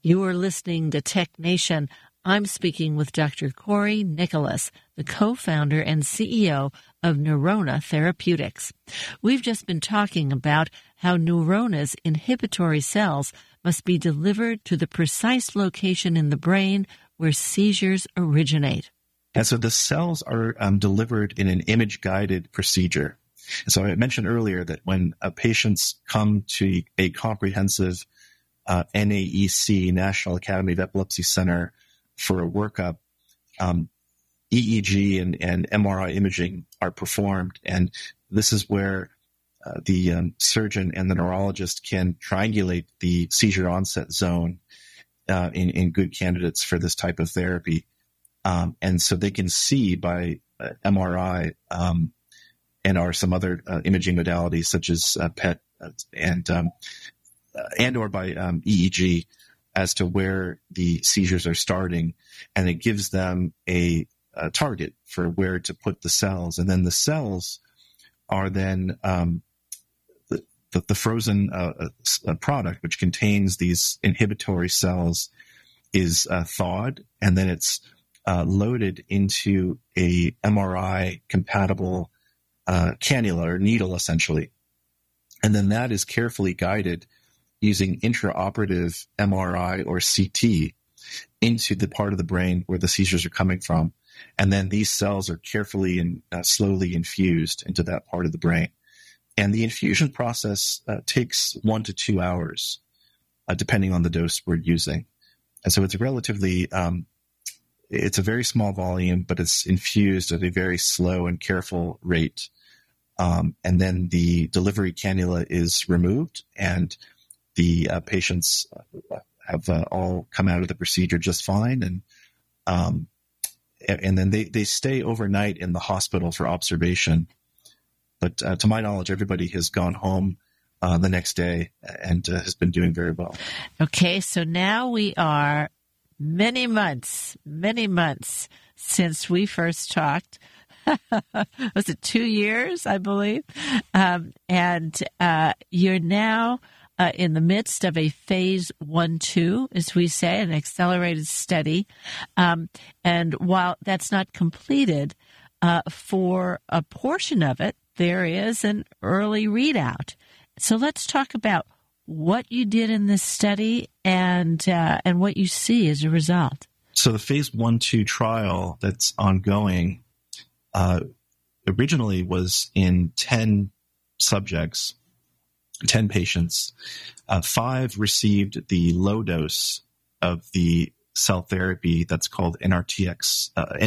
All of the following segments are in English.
You are listening to Tech Nation. I'm speaking with Dr. Corey Nicholas, the co-founder and CEO of Neurona Therapeutics. We've just been talking about how Neurona's inhibitory cells must be delivered to the precise location in the brain where seizures originate. And so the cells are delivered in an image-guided procedure. So I mentioned earlier that when patients come to a comprehensive NAEC, National Academy of Epilepsy Center, for a workup, EEG and MRI imaging are performed. And this is where the surgeon and the neurologist can triangulate the seizure onset zone in good candidates for this type of therapy. And so they can see by MRI and some other imaging modalities such as PET and or by EEG as to where the seizures are starting, and it gives them a target for where to put the cells. And then the cells are then the frozen product, which contains these inhibitory cells, is thawed, and then it's loaded into a MRI-compatible cannula or needle, essentially. And then that is carefully guided using intraoperative MRI or CT into the part of the brain where the seizures are coming from. And then these cells are carefully and slowly infused into that part of the brain. And the infusion process takes 1 to 2 hours, depending on the dose we're using. And so it's relatively, it's a very small volume, but it's infused at a very slow and careful rate. And then the delivery cannula is removed, and the patients have all come out of the procedure just fine. And then they stay overnight in the hospital for observation. But to my knowledge, everybody has gone home the next day and has been doing very well. Okay, so now we are many months since we first talked. Was it 2 years, I believe? And you're now in the midst of a phase 1/2, as we say, an accelerated study. And while that's not completed, for a portion of it, there is an early readout. So let's talk about what you did in this study and what you see as a result. So the phase 1/2 trial that's ongoing originally was in 10 subjects, 10 patients. 5 received the low dose of the cell therapy that's called NRTX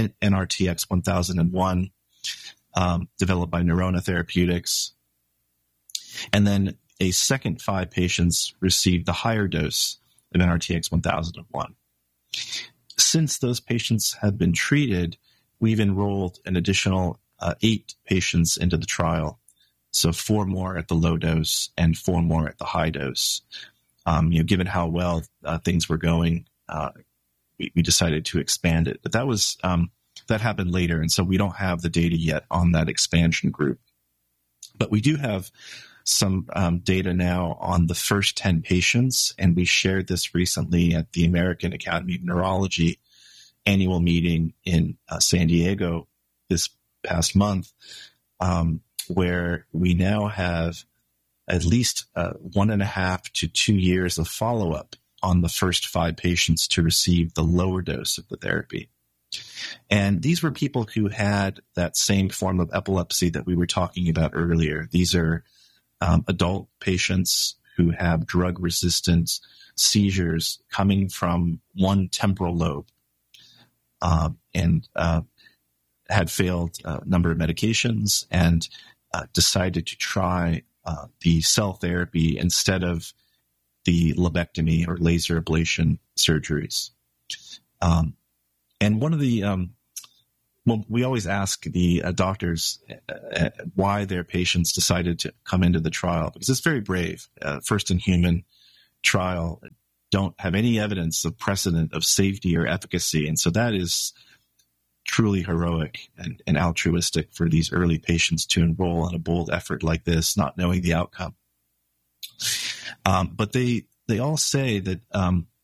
1001, developed by Neurona Therapeutics. And then a second 5 patients received the higher dose of NRTX 1001. Since those patients have been treated, we've enrolled an additional 8 patients into the trial. So 4 more at the low dose and 4 more at the high dose. Given how well things were going, we decided to expand it. But that happened later, and so we don't have the data yet on that expansion group. But we do have some data now on the first 10 patients, and we shared this recently at the American Academy of Neurology annual meeting in San Diego this past month, where we now have at least 1.5 to 2 years of follow-up on the first 5 patients to receive the lower dose of the therapy. And these were people who had that same form of epilepsy that we were talking about earlier. These are adult patients who have drug-resistant seizures coming from one temporal lobe and had failed a number of medications and decided to try the cell therapy instead of the lobectomy or laser ablation surgeries. And one of the, we always ask the doctors why their patients decided to come into the trial, because it's very brave. First in human trial, don't have any evidence of precedent of safety or efficacy. And so that is truly heroic and altruistic for these early patients to enroll in a bold effort like this, not knowing the outcome. But they all say that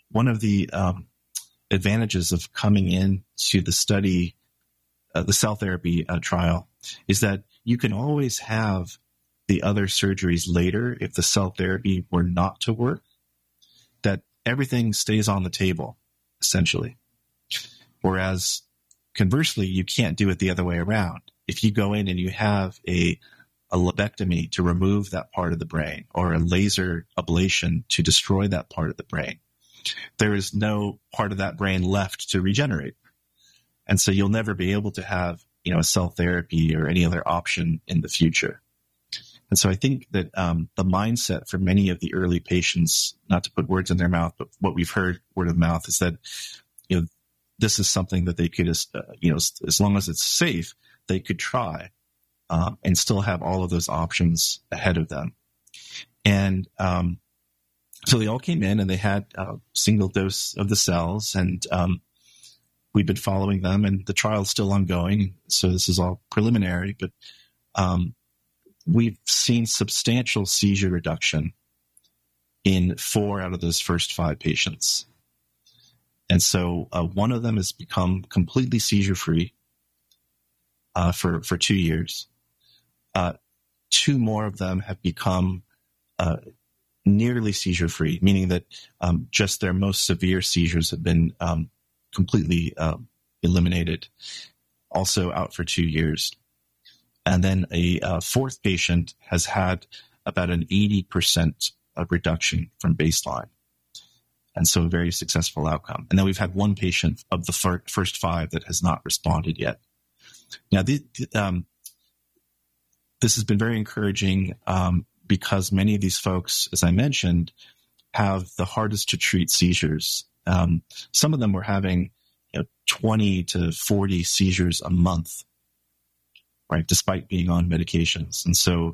one of the advantages of coming in to the study, the cell therapy trial, is that you can always have the other surgeries later if the cell therapy were not to work, that everything stays on the table, essentially. Whereas conversely, you can't do it the other way around. If you go in and you have a lobectomy to remove that part of the brain, or a laser ablation to destroy that part of the brain, there is no part of that brain left to regenerate. And so you'll never be able to have, a cell therapy or any other option in the future. And so I think that the mindset for many of the early patients, not to put words in their mouth, but what we've heard word of mouth, is that, this is something that they could, as long as it's safe, they could try and still have all of those options ahead of them. And so they all came in and they had a single dose of the cells, and we've been following them, and the trial's still ongoing. So this is all preliminary, but we've seen substantial seizure reduction in 4 out of those first 5 patients. And so one of them has become completely seizure-free for 2 years. 2 more of them have become nearly seizure-free, meaning that just their most severe seizures have been completely eliminated, also out for 2 years. And then a 4th patient has had about an 80% reduction from baseline. And so a very successful outcome. And then we've had 1 patient of the first 5 that has not responded yet. Now, this has been very encouraging because many of these folks, as I mentioned, have the hardest to treat seizures. Some of them were having 20 to 40 seizures a month, right, despite being on medications. And so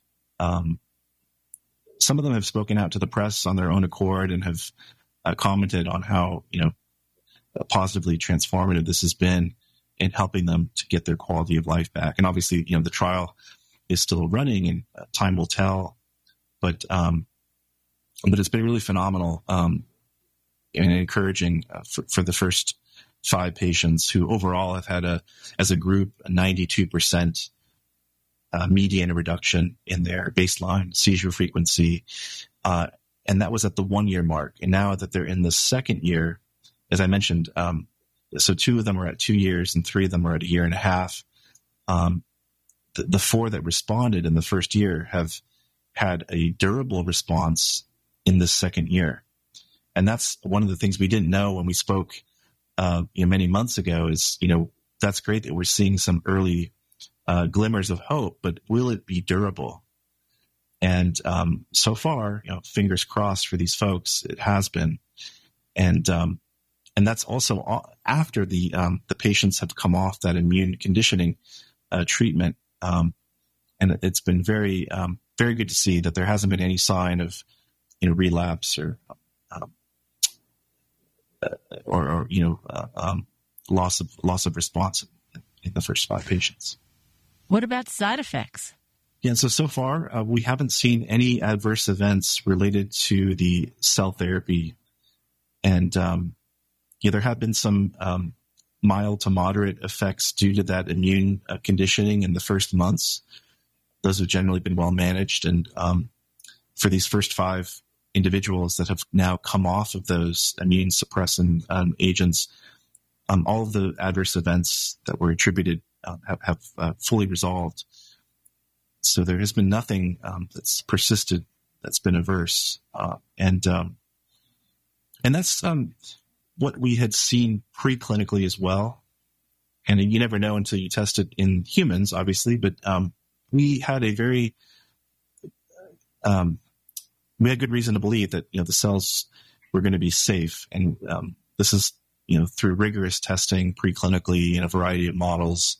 some of them have spoken out to the press on their own accord and have commented on how, positively transformative this has been in helping them to get their quality of life back. And obviously, the trial is still running, and time will tell. But it's been really phenomenal and encouraging for the first 5 patients, who overall have had as a group, a 92% median reduction in their baseline seizure frequency. And that was at the 1-year mark. And now that they're in the 2nd year, as I mentioned, so 2 of them are at 2 years and 3 of them are at 1.5 years. The 4 that responded in the first year have had a durable response in the 2nd year. And that's one of the things we didn't know when we spoke many months ago is, that's great that we're seeing some early glimmers of hope, but will it be durable? And so far, fingers crossed for these folks, it has been. And that's also after the patients have come off that immune conditioning treatment. And it's been very, very good to see that there hasn't been any sign of, relapse or loss of response in the first 5 patients. What about side effects? Yeah, so far we haven't seen any adverse events related to the cell therapy, and there have been some mild to moderate effects due to that immune conditioning in the first months. Those have generally been well managed, and for these first 5 individuals that have now come off of those immune suppressant agents, all of the adverse events that were attributed have fully resolved. So there has been nothing that's persisted that's been adverse, and that's what we had seen preclinically as well. And you never know until you test it in humans, obviously. But we had we had good reason to believe that the cells were going to be safe, and this is through rigorous testing preclinically in a variety of models.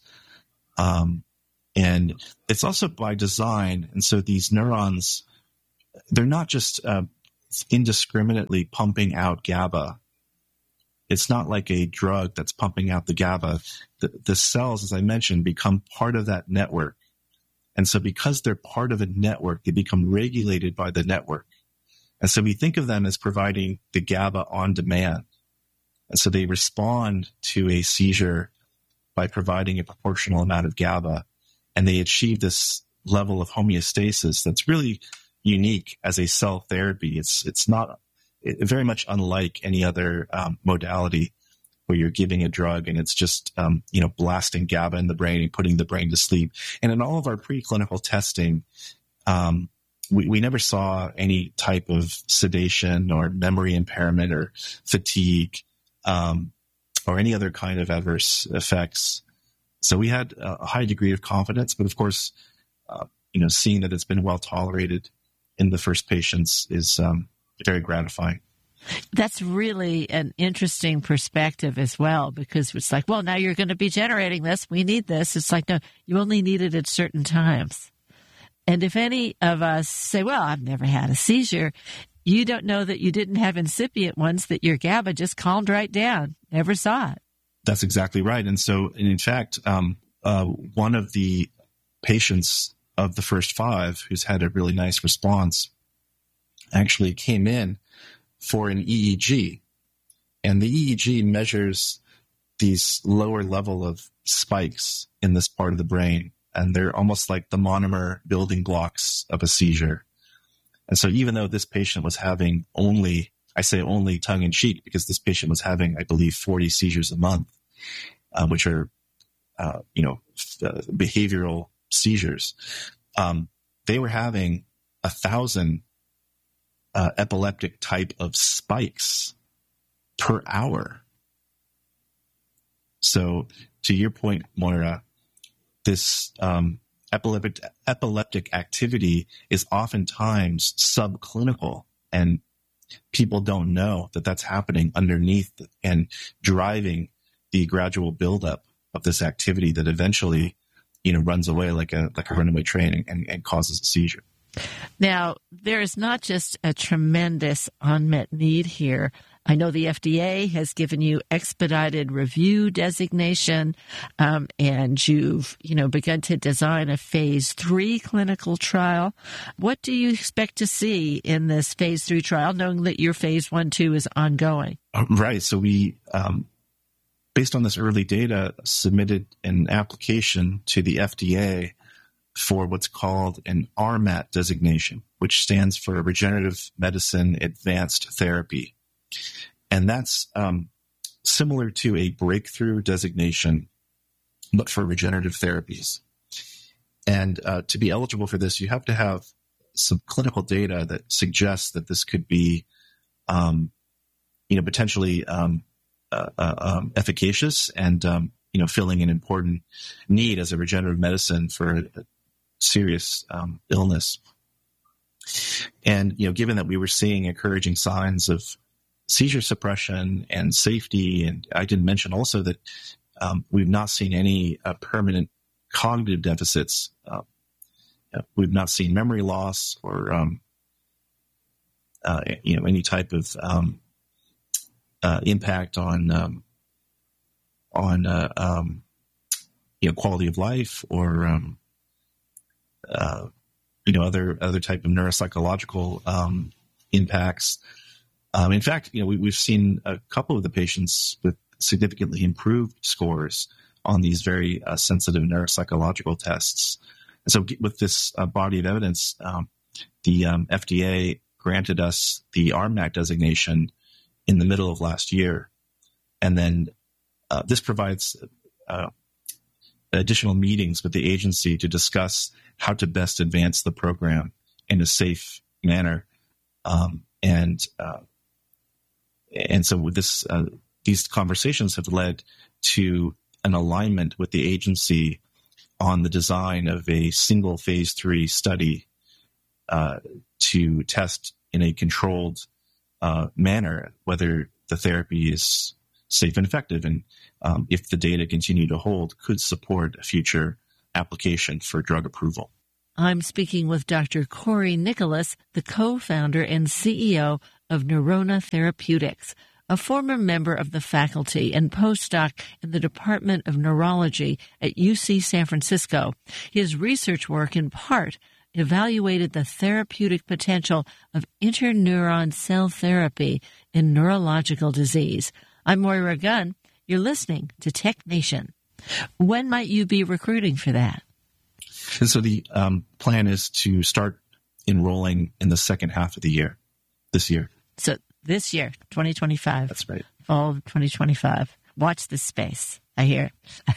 And it's also by design. And so these neurons, they're not just indiscriminately pumping out GABA. It's not like a drug that's pumping out the GABA. The cells, as I mentioned, become part of that network. And so because they're part of a network, they become regulated by the network. And so we think of them as providing the GABA on demand. And so they respond to a seizure by providing a proportional amount of GABA, and they achieve this level of homeostasis that's really unique as a cell therapy. It's not very much unlike any other modality where you're giving a drug and it's just blasting GABA in the brain and putting the brain to sleep. And in all of our preclinical testing, we never saw any type of sedation or memory impairment or fatigue or any other kind of adverse effects. So we had a high degree of confidence, but of course, seeing that it's been well tolerated in the first patients is very gratifying. That's really an interesting perspective as well, because it's like, well, now you're going to be generating this. We need this. It's like, no, you only need it at certain times. And if any of us say, well, I've never had a seizure, you don't know that you didn't have incipient ones, that your GABA just calmed right down. Never saw it. That's exactly right. And so, in fact, one of the patients of the first 5 who's had a really nice response actually came in for an EEG. And the EEG measures these lower level of spikes in this part of the brain. And they're almost like the monomer building blocks of a seizure. And so even though this patient was having only tongue in cheek, because this patient was having, I believe, 40 seizures a month, which are, behavioral seizures, they were having 1,000 epileptic type of spikes per hour. So to your point, Moira, this epileptic activity is oftentimes subclinical, and people don't know that that's happening underneath and driving the gradual buildup of this activity that eventually, runs away like a runaway train and causes a seizure. Now, there is not just a tremendous unmet need here. I know the FDA has given you expedited review designation, and you've, begun to design a phase 3 clinical trial. What do you expect to see in this phase 3 trial, knowing that your phase 1/2 is ongoing? Right. So we, based on this early data, submitted an application to the FDA for what's called an RMAT designation, which stands for Regenerative Medicine Advanced Therapy. And that's similar to a breakthrough designation, but for regenerative therapies. And to be eligible for this, you have to have some clinical data that suggests that this could be, potentially efficacious and, filling an important need as a regenerative medicine for a serious illness. And, given that we were seeing encouraging signs of seizure suppression and safety, and I did mention also that we've not seen any permanent cognitive deficits. We've not seen memory loss or any type of impact on quality of life or other type of neuropsychological impacts. In fact, we've seen a couple of the patients with significantly improved scores on these very sensitive neuropsychological tests. And so with this body of evidence, the FDA granted us the RMAT designation in the middle of last year. And then this provides additional meetings with the agency to discuss how to best advance the program in a safe manner. And so with this, these conversations have led to an alignment with the agency on the design of a single phase 3 study to test in a controlled manner whether the therapy is safe and effective, and if the data continue to hold, could support a future application for drug approval. I'm speaking with Dr. Corey Nicholas, the co-founder and CEO of Neurona Therapeutics, a former member of the faculty and postdoc in the Department of Neurology at UC San Francisco. His research work, in part, evaluated the therapeutic potential of interneuron cell therapy in neurological disease. I'm Moira Gunn. You're listening to Tech Nation. When might you be recruiting for that? And so the plan is to start enrolling in the second half of the year, this year. So this year, 2025. That's right. Fall of 2025. Watch this space. I hear.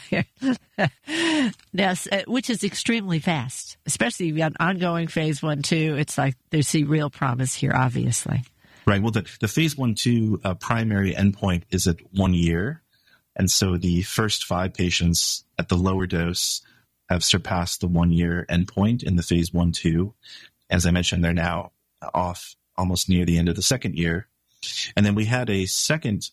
Yes, which is extremely fast, especially if you have ongoing phase 1-2. It's like they see real promise here, obviously. Right. Well, the phase 1-2 primary endpoint is at 1 year. And so the first 5 patients at the lower dose have surpassed the 1 year endpoint in the phase 1-2. As I mentioned, they're now off almost near the end of the second year. And then we had a second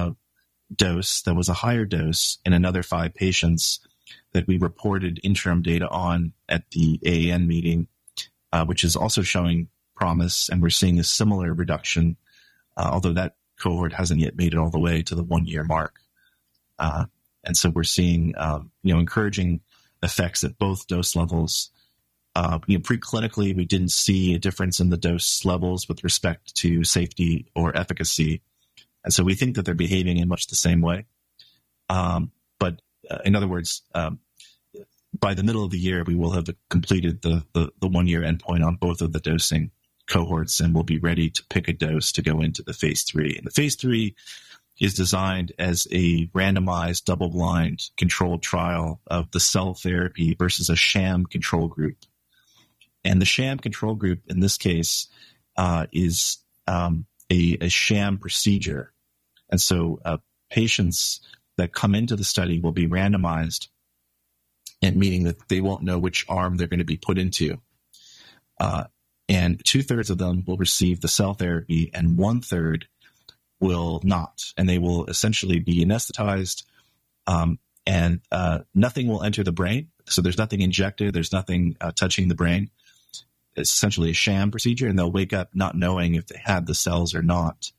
dose that was a higher dose in another 5 patients that we reported interim data on at the AAN meeting, which is also showing promise. And we're seeing a similar reduction, although that cohort hasn't yet made it all the way to the 1 year mark. And so we're seeing, encouraging effects at both dose levels. Preclinically, we didn't see a difference in the dose levels with respect to safety or efficacy. And so we think that they're behaving in much the same way. But in other words, by the middle of the year, we will have completed the 1 year endpoint on both of the dosing cohorts, and we'll be ready to pick a dose to go into the phase 3. And the phase 3 is designed as a randomized, double-blind controlled trial of the cell therapy versus a sham control group. And the sham control group in this case is a sham procedure. And so patients that come into the study will be randomized, and meaning that they won't know which arm they're going to be put into. And 2/3 of them will receive the cell therapy, and 1/3 will not. And they will essentially be anesthetized, and nothing will enter the brain. So there's nothing injected. There's nothing touching the brain. It's essentially a sham procedure, and they'll wake up not knowing if they had the cells or not.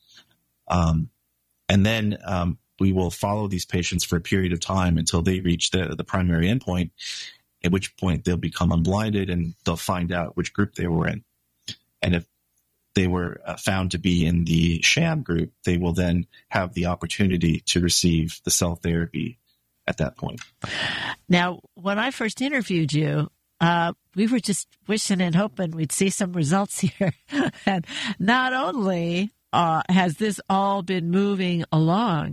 And then we will follow these patients for a period of time until they reach the primary endpoint, at which point they'll become unblinded and they'll find out which group they were in. And if they were found to be in the sham group, they will then have the opportunity to receive the cell therapy at that point. Now, when I first interviewed you, we were just wishing and hoping we'd see some results here. And not only has this all been moving along,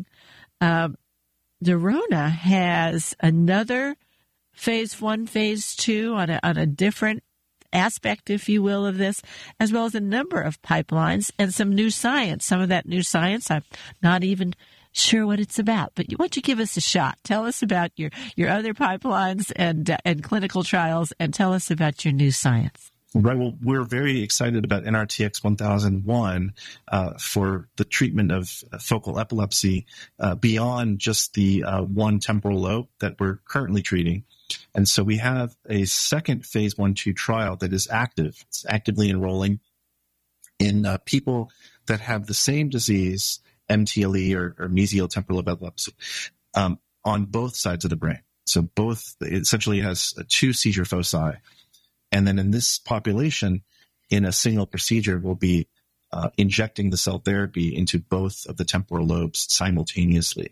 Neurona has another phase 1, phase 2 on a different aspect, if you will, of this, as well as a number of pipelines and some new science. Some of that new science, I'm not even sure what it's about, but why don't you give us a shot? Tell us about your other pipelines and clinical trials, and tell us about your new science. Right. Well, we're very excited about NRTX 1001 for the treatment of focal epilepsy beyond just the one temporal lobe that we're currently treating. And so we have a second phase 1-2 trial that is active. It's actively enrolling in people that have the same disease, MTLE or mesial temporal lobe epilepsy, on both sides of the brain. So it essentially has 2 seizure foci. And then in this population, in a single procedure, we'll be injecting the cell therapy into both of the temporal lobes simultaneously.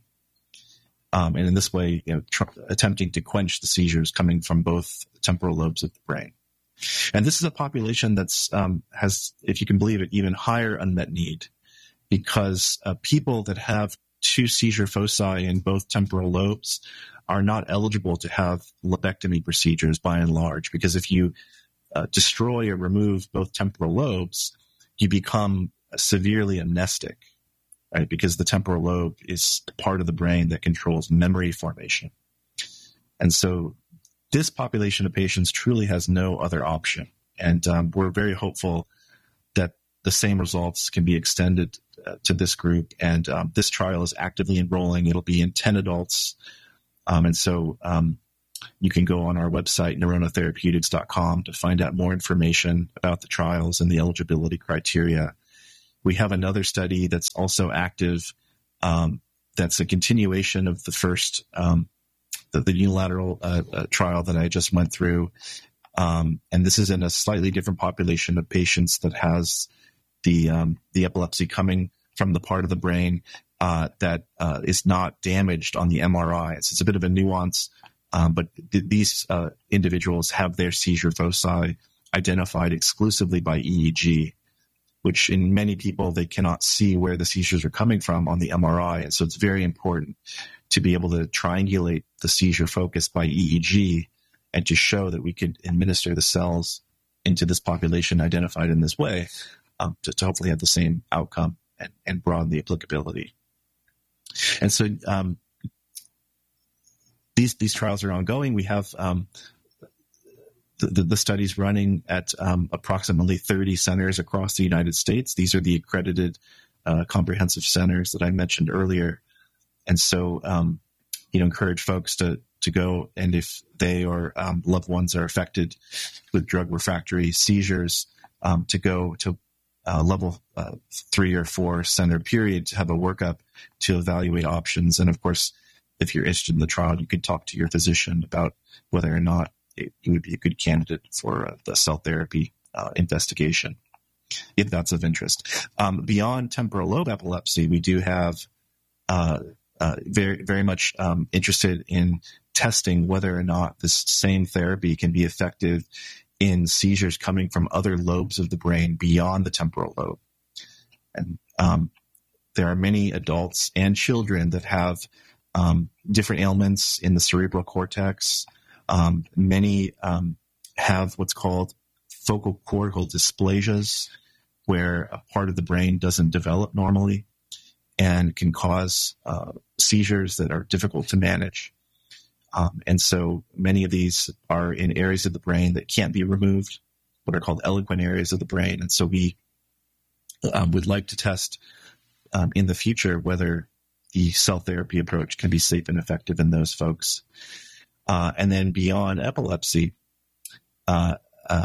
And in this way, attempting to quench the seizures coming from both temporal lobes of the brain. And this is a population that's has, if you can believe it, even higher unmet need, because people that have 2 seizure foci in both temporal lobes are not eligible to have lobectomy procedures by and large, because if you destroy or remove both temporal lobes, you become severely amnestic, right? Because the temporal lobe is the part of the brain that controls memory formation. And so this population of patients truly has no other option. And we're very hopeful that the same results can be extended to this group. And this trial is actively enrolling. It'll be in 10 adults. And so you can go on our website, neuronatherapeutics.com, to find out more information about the trials and the eligibility criteria. We have another study that's also active. That's a continuation of the first, the unilateral trial that I just went through. And this is in a slightly different population of patients that has the epilepsy coming from the part of the brain that is not damaged on the MRI. So it's a bit of a nuance, but these individuals have their seizure foci identified exclusively by EEG, which in many people, they cannot see where the seizures are coming from on the MRI. And so it's very important to be able to triangulate the seizure focus by EEG and to show that we could administer the cells into this population identified in this way to hopefully have the same outcome and broaden the applicability. And so these trials are ongoing. We have the studies running at approximately 30 centers across the United States. These are the accredited comprehensive centers that I mentioned earlier. And so, encourage folks to go, and if they or loved ones are affected with drug refractory seizures, to go to level 3 or 4 center period to have a workup to evaluate options. And of course, if you're interested in the trial, you could talk to your physician about whether or not you would be a good candidate for the cell therapy investigation, if that's of interest. Beyond temporal lobe epilepsy, we do have very, very much interested in testing whether or not this same therapy can be effective in seizures coming from other lobes of the brain beyond the temporal lobe. And there are many adults and children that have different ailments in the cerebral cortex. Many have what's called focal cortical dysplasias, where a part of the brain doesn't develop normally and can cause seizures that are difficult to manage. And so many of these are in areas of the brain that can't be removed, what are called eloquent areas of the brain. And so we would like to test in the future whether the cell therapy approach can be safe and effective in those folks. And then beyond epilepsy, and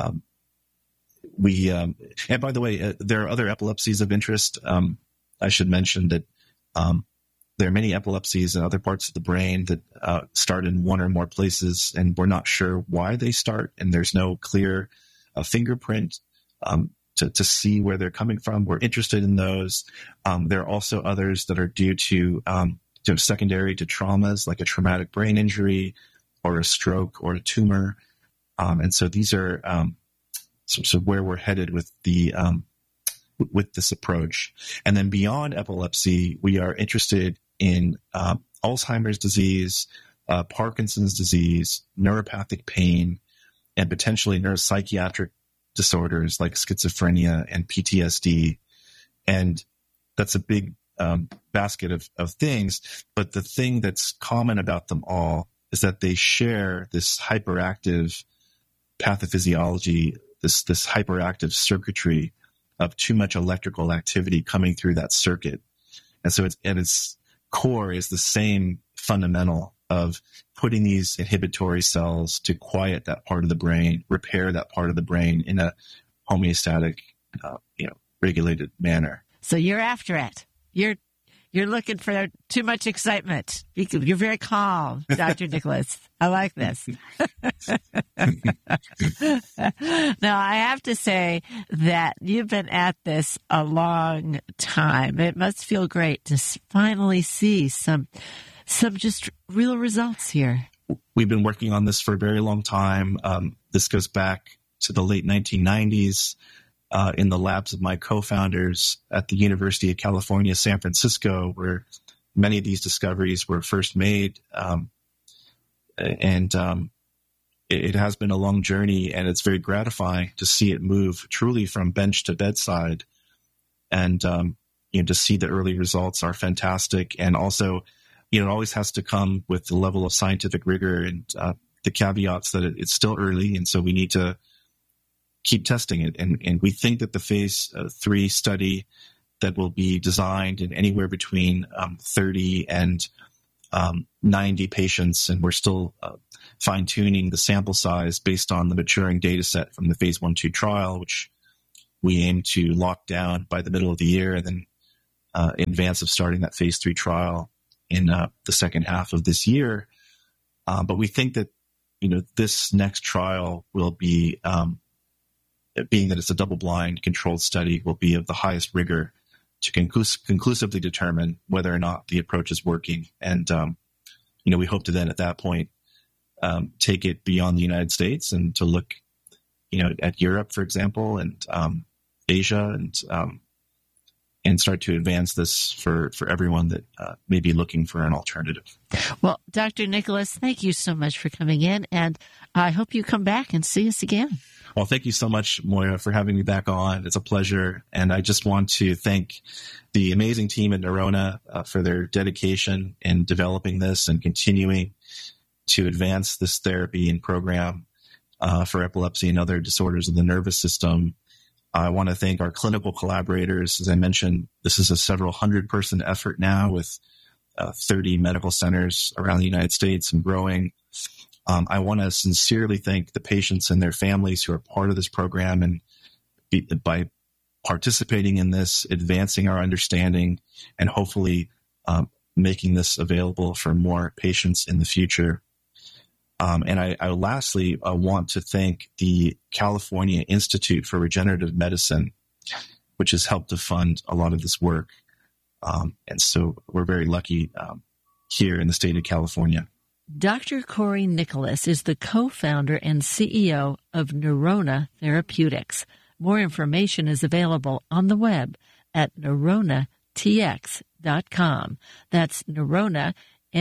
by the way, there are other epilepsies of interest. I should mention that there are many epilepsies in other parts of the brain that start in one or more places, and we're not sure why they start, and there's no clear fingerprint to see where they're coming from. We're interested in those. There are also others that are due to secondary to traumas, like a traumatic brain injury or a stroke or a tumor. And so these are sort of where we're headed with with this approach. And then beyond epilepsy, we are interested in Alzheimer's disease, Parkinson's disease, neuropathic pain, and potentially neuropsychiatric disorders like schizophrenia and PTSD. And that's a big basket of things. But the thing that's common about them all is that they share this hyperactive pathophysiology, this hyperactive circuitry of too much electrical activity coming through that circuit. And so it's at its core is the same fundamental of putting these inhibitory cells to quiet that part of the brain, repair that part of the brain in a homeostatic, regulated manner. So you're after it. You're looking for too much excitement. You're very calm, Dr. Nicholas. I like this. Now, I have to say that you've been at this a long time. It must feel great to finally see some just real results here. We've been working on this for a very long time. This goes back to the late 1990s. In the labs of my co-founders at the University of California, San Francisco, where many of these discoveries were first made. It has been a long journey, and it's very gratifying to see it move truly from bench to bedside. And, to see the early results are fantastic. And also, it always has to come with the level of scientific rigor and the caveats that it's still early. And so we need to keep testing it. And we think that the phase 3 study that will be designed in anywhere between 30 and 90 patients, and we're still fine-tuning the sample size based on the maturing data set from the phase 1/2 trial, which we aim to lock down by the middle of the year, and then in advance of starting that phase 3 trial in the second half of this year. But we think that this next trial will be, being that it's a double-blind controlled study, will be of the highest rigor to conclusively determine whether or not the approach is working. And, we hope to then at that point take it beyond the United States and to look, at Europe, for example, and Asia, and start to advance this for everyone that may be looking for an alternative. Well, Dr. Nicholas, thank you so much for coming in, and I hope you come back and see us again. Well, thank you so much, Moira, for having me back on. It's a pleasure. And I just want to thank the amazing team at Neurona for their dedication in developing this and continuing to advance this therapy and program for epilepsy and other disorders of the nervous system. I want to thank our clinical collaborators. As I mentioned, this is a several hundred-person effort now with 30 medical centers around the United States and growing. I want to sincerely thank the patients and their families who are part of this program, and by participating in this, advancing our understanding, and hopefully making this available for more patients in the future. And I lastly want to thank the California Institute for Regenerative Medicine, which has helped to fund a lot of this work. And so we're very lucky here in the state of California. Dr. Corey Nicholas is the co-founder and CEO of Neurona Therapeutics. More information is available on the web at neuronatx.com. That's Neurona,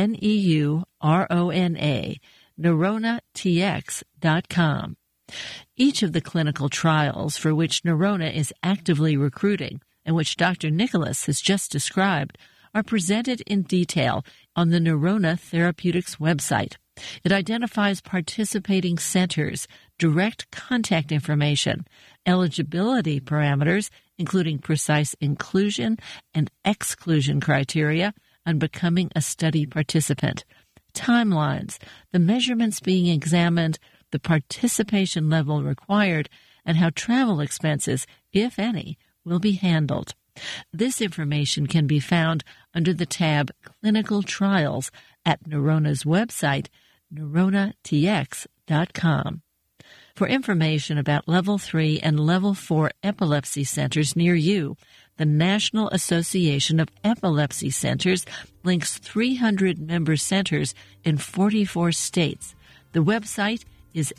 Neurona, neuronatx.com. Each of the clinical trials for which Neurona is actively recruiting and which Dr. Nicholas has just described are presented in detail on the Neurona Therapeutics website. It identifies participating centers, direct contact information, eligibility parameters, including precise inclusion and exclusion criteria on becoming a study participant, timelines, the measurements being examined, the participation level required, and how travel expenses, if any, will be handled. This information can be found under the tab Clinical Trials at Neurona's website, neuronatx.com. For information about Level 3 and Level 4 epilepsy centers near you, the National Association of Epilepsy Centers links 300 member centers in 44 states. The website is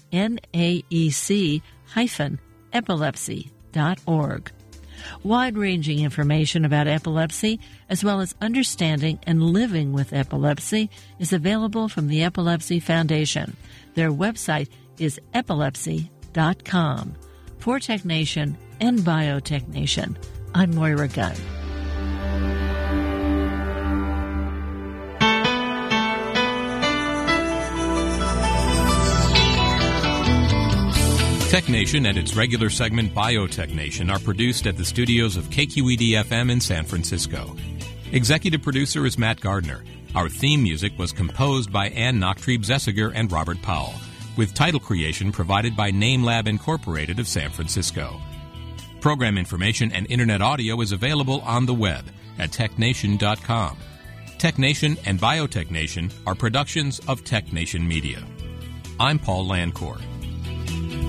naec-epilepsy.org. Wide-ranging information about epilepsy, as well as understanding and living with epilepsy, is available from the Epilepsy Foundation. Their website is epilepsy.com. For TechNation and BioTechNation, I'm Moira Gunn. TechNation and its regular segment BioTechNation are produced at the studios of KQED-FM in San Francisco. Executive producer is Matt Gardner. Our theme music was composed by Ann Nachtrieb-Zessiger and Robert Powell, with title creation provided by NameLab Incorporated of San Francisco. Program information and Internet audio is available on the web at technation.com. TechNation and BioTechNation are productions of TechNation Media. I'm Paul Landcore.